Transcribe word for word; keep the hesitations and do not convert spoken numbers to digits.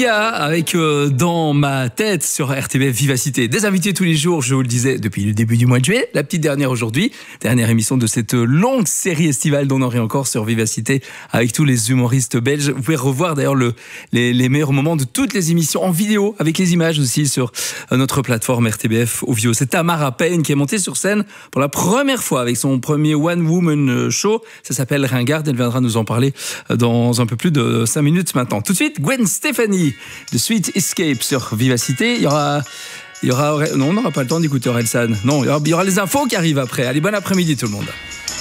Sia avec euh, Dans ma tête sur R T B F Vivacité. Des invités tous les jours, je vous le disais, depuis le début du mois de juillet. La petite dernière aujourd'hui, dernière émission de cette longue série estivale d'On en rit encore sur Vivacité avec tous les humoristes belges. Vous pouvez revoir d'ailleurs le, les, les meilleurs moments de toutes les émissions en vidéo avec les images aussi sur notre plateforme R T B F Ovio. C'est Tamara Payne qui est montée sur scène pour la première fois avec son premier One Woman Show. Ça s'appelle Ringard. Elle viendra nous en parler dans un peu plus de cinq minutes maintenant. Tout de suite, Gwen Stefani de Sweet Escape sur Vivacité. Il y aura... Il y aura... Non, on n'aura pas le temps d'écouter Orelsan. Non, il y, aura... il y aura les infos qui arrivent après. Allez, bon après-midi tout le monde.